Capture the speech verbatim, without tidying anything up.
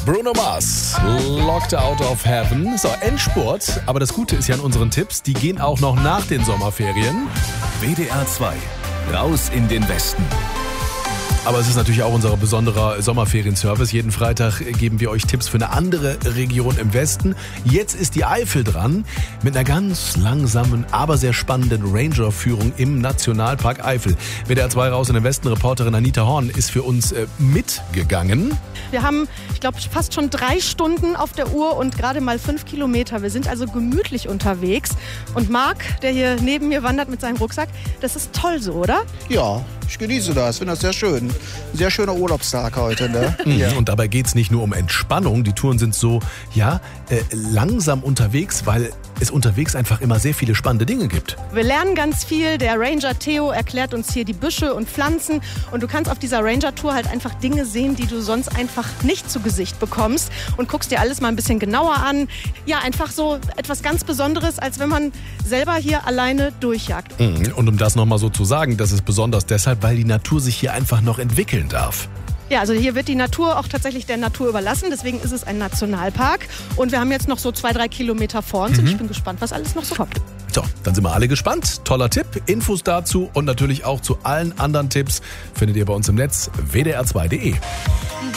Bruno Mars, Locked Out of Heaven. So, Endspurt. Aber das Gute ist ja an unseren Tipps, die gehen auch noch nach den Sommerferien. W D R zwei, raus in den Westen. Aber es ist natürlich auch unser besonderer Sommerferienservice. Jeden Freitag geben wir euch Tipps für eine andere Region im Westen. Jetzt ist die Eifel dran mit einer ganz langsamen, aber sehr spannenden Ranger-Führung im Nationalpark Eifel. W D R zwei raus in den Westen. Reporterin Anita Horn ist für uns äh, mitgegangen. Wir haben, ich glaube, fast schon drei Stunden auf der Uhr und gerade mal fünf Kilometer. Wir sind also gemütlich unterwegs. Und Marc, der hier neben mir wandert mit seinem Rucksack, das ist toll so, oder? Ja, ich genieße das, finde das sehr schön. Sehr schöner Urlaubstag heute, ne? Ja. Und dabei geht es nicht nur um Entspannung. Die Touren sind so, ja, äh, langsam unterwegs, weil es unterwegs einfach immer sehr viele spannende Dinge gibt. Wir lernen ganz viel. Der Ranger Theo erklärt uns hier die Büsche und Pflanzen. Und du kannst auf dieser Ranger-Tour halt einfach Dinge sehen, die du sonst einfach nicht zu Gesicht bekommst. Und guckst dir alles mal ein bisschen genauer an. Ja, einfach so etwas ganz Besonderes, als wenn man selber hier alleine durchjagt. Und um das nochmal so zu sagen, das ist besonders deshalb, weil die Natur sich hier einfach noch entwickeln darf. Ja, also hier wird die Natur auch tatsächlich der Natur überlassen. Deswegen ist es ein Nationalpark. Und wir haben jetzt noch so zwei, drei Kilometer vor uns. Mhm. Und ich bin gespannt, was alles noch so kommt. So, dann sind wir alle gespannt. Toller Tipp. Infos dazu und natürlich auch zu allen anderen Tipps findet ihr bei uns im Netz w d r zwei punkt d e.